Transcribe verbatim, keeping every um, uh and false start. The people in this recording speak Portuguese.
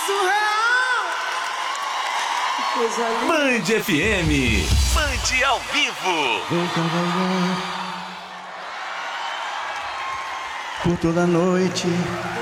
surreal. Que coisa linda. Band F M. Band ao vivo. Vou trabalhar por toda noite